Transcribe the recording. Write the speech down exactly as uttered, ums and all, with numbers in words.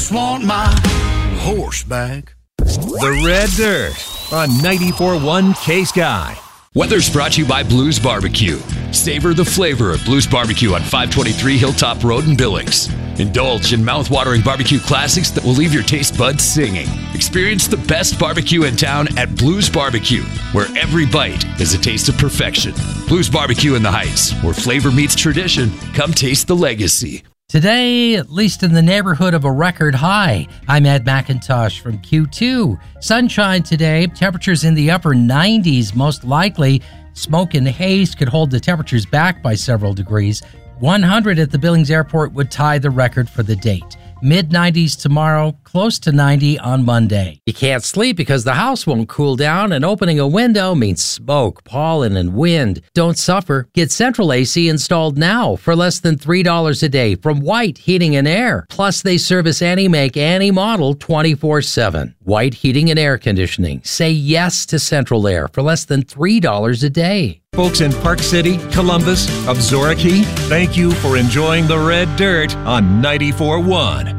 just want my horse back. The Red Dirt on ninety-four point one K-Sky. Weather's brought to you by Blues Barbecue. Savor the flavor of Blues Barbecue on five twenty-three Hilltop Road in Billings. Indulge in mouth-watering barbecue classics that will leave your taste buds singing. Experience the best barbecue in town at Blues Barbecue, where every bite is a taste of perfection. Blues Barbecue in the Heights, where flavor meets tradition. Come taste the legacy. Today, at least in the neighborhood of a record high. I'm Ed McIntosh from Q two. Sunshine today, temperatures in the upper nineties most likely. Smoke and haze could hold the temperatures back by several degrees. one hundred at the Billings Airport would tie the record for the date. mid nineties tomorrow, close to ninety on Monday. You can't sleep because the house won't cool down, and opening a window means smoke, pollen, and wind. Don't suffer. Get Central A C installed now for less than three dollars a day from White Heating and Air. Plus, they service any make, any model twenty-four seven. White Heating and Air Conditioning. Say yes to Central Air for less than three dollars a day. Folks in Park City, Columbus, Absaroka, thank you for enjoying the Red Dirt on ninety-four point one.